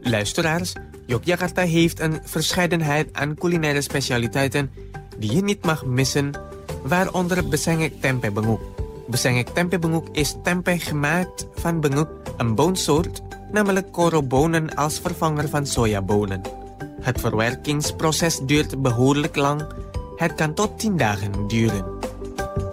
Luisteraars, Yogyakarta heeft een verscheidenheid aan culinaire specialiteiten die je niet mag missen, waaronder besengek tempe benguk. Besengek tempe benguk is tempe gemaakt van benguk, een boonsoort, namelijk korobonen als vervanger van sojabonen. Het verwerkingsproces duurt behoorlijk lang. Het kan tot 10 dagen duren.